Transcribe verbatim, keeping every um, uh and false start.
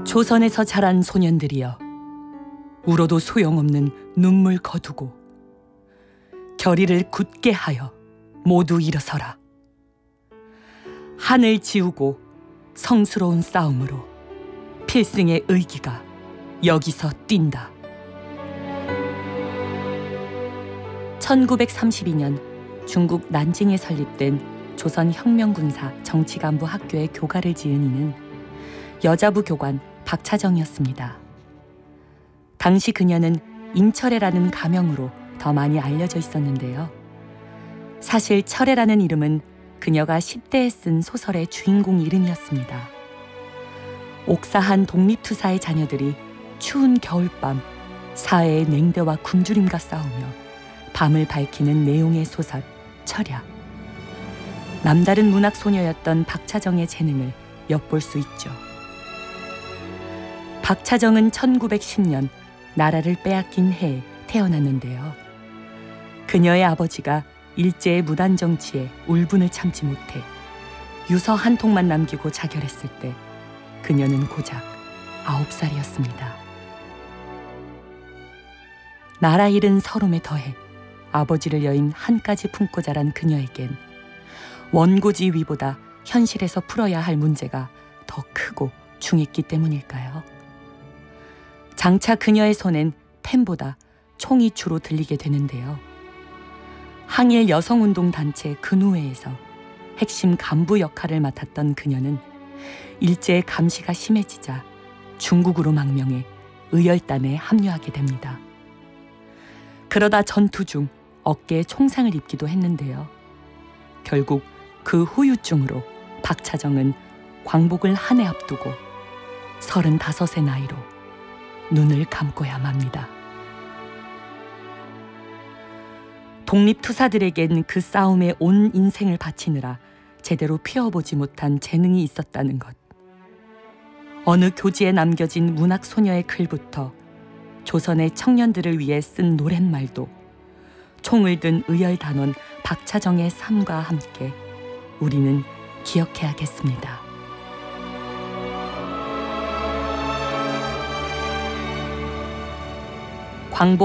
조선에서 자란 소년들이여, 울어도 소용없는 눈물 거두고 결의를 굳게 하여 모두 일어서라. 한을 지우고 성스러운 싸움으로 필승의 의기가 여기서 뛴다. 천구백삼십이 년 중국 난징에 설립된 조선혁명군사 정치간부 학교의 교가를 지은 이는 여자부 교관 박차정이었습니다. 당시 그녀는 임철애라는 가명으로 더 많이 알려져 있었는데요. 사실 철애라는 이름은 그녀가 십 대에 쓴 소설의 주인공 이름이었습니다. 옥사한 독립투사의 자녀들이 추운 겨울밤 사회의 냉대와 굶주림과 싸우며 밤을 밝히는 내용의 소설 철야. 남다른 문학 소녀였던 박차정의 재능을 엿볼 수 있죠. 박차정은 천구백십 년 나라를 빼앗긴 해에 태어났는데요. 그녀의 아버지가 일제의 무단 정치에 울분을 참지 못해 유서 한 통만 남기고 자결했을 때 그녀는 고작 아홉 살이었습니다. 나라 잃은 서름에 더해 아버지를 여인 한 가지 품고 자란 그녀에겐 원고지 위보다 현실에서 풀어야 할 문제가 더 크고 중했기 때문일까요? 장차 그녀의 손엔 펜보다 총이 주로 들리게 되는데요. 항일 여성운동단체 근우회에서 핵심 간부 역할을 맡았던 그녀는 일제의 감시가 심해지자 중국으로 망명해 의열단에 합류하게 됩니다. 그러다 전투 중 어깨에 총상을 입기도 했는데요. 결국 그 후유증으로 박차정은 광복을 한 해 앞두고 서른다섯의 나이로 눈을 감고야 맙니다. 독립투사들에겐 그 싸움에 온 인생을 바치느라 제대로 피워보지 못한 재능이 있었다는 것. 어느 교지에 남겨진 문학 소녀의 글부터 조선의 청년들을 위해 쓴 노랫말도 총을 든 의열단원 박차정의 삶과 함께 우리는 기억해야겠습니다. 광복